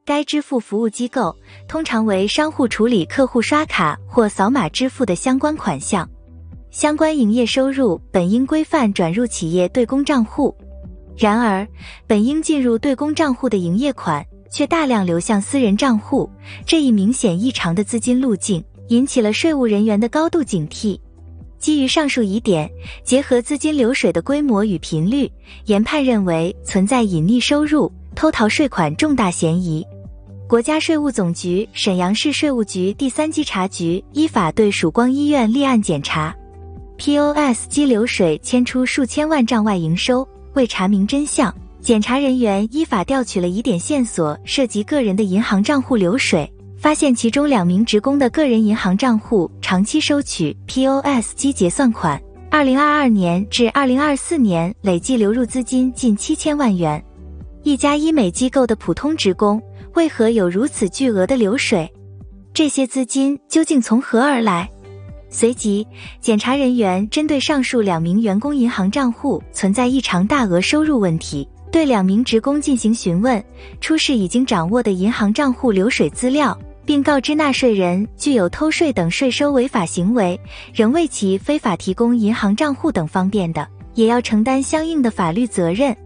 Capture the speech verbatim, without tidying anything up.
该支付服务机构通常为商户处理客户刷卡或扫码支付的相关款项。相关营业收入本应规范转入企业对公账户，然而，本应进入对公账户的营业款却大量流向私人账户，这一明显异常的资金路径引起了税务人员的高度警惕。基于上述疑点，结合资金流水的规模与频率，研判认为存在隐匿收入、偷逃税款重大嫌疑。国家税务总局沈阳市税务局第三稽查局依法对曙光医院立案检查 P O S 机流水牵出数千万账外营收，为查明真相，检查人员依法调取了疑点线索，涉及个人的银行账户流水，发现其中两名职工的个人银行账户长期收取 P O S 机结算款，二零二二年至二零二四年累计流入资金近七千万元。一家医美机构的普通职工为何有如此巨额的流水？这些资金究竟从何而来？随即，检查人员针对上述两名员工银行账户存在异常大额收入问题，对两名职工进行询问，出示已经掌握的银行账户流水资料，并告知纳税人具有偷税等税收违法行为，仍为其非法提供银行账户等方便的，也要承担相应的法律责任。